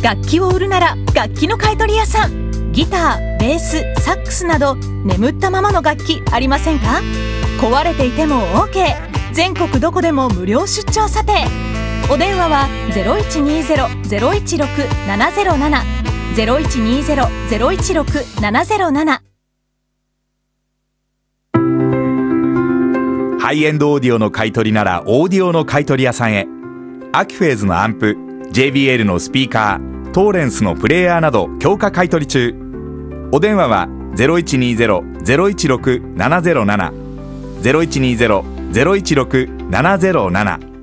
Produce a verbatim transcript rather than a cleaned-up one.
楽器を売るなら楽器の買取屋さん。ギター、ベース、サックスなど眠ったままの楽器ありませんか？壊れていても オーケー。 全国どこでも無料出張査定。お電話は ゼロいちにゼロ ゼロいちろく ななゼロなな ゼロいちにゼロ ゼロいちろく ななゼロなな。 ハイエンドオーディオの買い取りならオーディオの買い取り屋さんへ。アキフェーズのアンプ、 ジェイビーエル のスピーカー、トーレンスのプレイヤーなど強化買い取り中。お電話は ゼロいちにゼロ ゼロいちろく ななゼロなな ゼロいちにゼロ ゼロいちろく ななゼロなな。